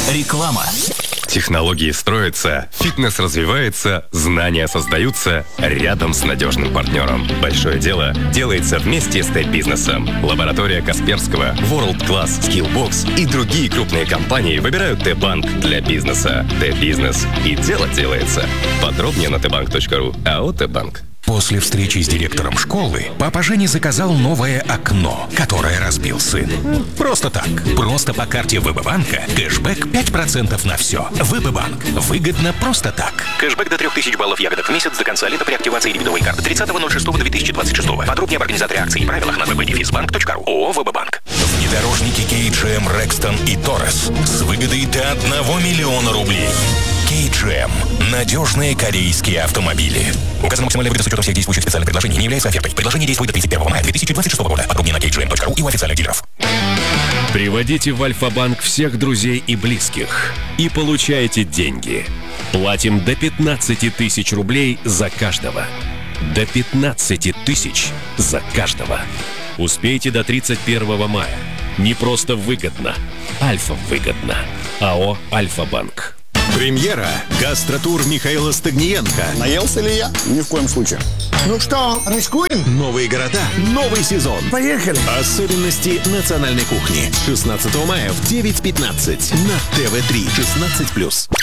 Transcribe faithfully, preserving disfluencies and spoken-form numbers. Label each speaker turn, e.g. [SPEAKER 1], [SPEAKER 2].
[SPEAKER 1] Реклама.
[SPEAKER 2] Технологии строятся, фитнес развивается, знания создаются рядом с надежным партнером. Большое дело делается вместе с Т-бизнесом. Лаборатория Касперского, World Class, Skillbox и другие крупные компании выбирают Т-банк для бизнеса. Т-бизнес. И дело делается. Подробнее на тэ банк точка ру. АО «Т-банк».
[SPEAKER 3] После встречи с директором школы папа Жени заказал новое окно, которое разбил сын. Просто так. Просто по карте ВБ-банка кэшбэк пять процентов на все. ВБ-банк. Выгодно просто так.
[SPEAKER 4] Кэшбэк до трех тысяч баллов ягодок в месяц до конца лета при активации дебетовой карты тридцатого ноль шестого две тысячи двадцать шестого. Подробнее об организаторе акций и правилах на вэ бэ дефис банк точка ру. ООО «ВБ-банк».
[SPEAKER 3] Внедорожники кей джи эм Rexton и Taurus с выгодой до одного миллиона рублей. кей джи эм. Надежные корейские автомобили. Указано максимальная выгода с учетом всех действующих специальных предложений не является офертой. Предложение действует до тридцать первого мая две тысячи двадцать шестого года. Подробнее на кей джи эм точка ру и у официальных дилеров.
[SPEAKER 5] Приводите в Альфа-банк всех друзей и близких и получайте деньги. Платим до пятнадцати тысяч рублей за каждого. До пятнадцати тысяч за каждого. Успейте до тридцать первого мая. Не просто выгодно. Альфа выгодно. АО «Альфа-банк».
[SPEAKER 6] Премьера. Гастротур Михаила Стагниенко.
[SPEAKER 7] Наелся ли я? Ни в коем случае. Ну что, рискуем?
[SPEAKER 6] Новые города, новый сезон.
[SPEAKER 7] Поехали!
[SPEAKER 6] Особенности национальной кухни. шестнадцатого мая в девять пятнадцать на тэ вэ три. шестнадцать плюс.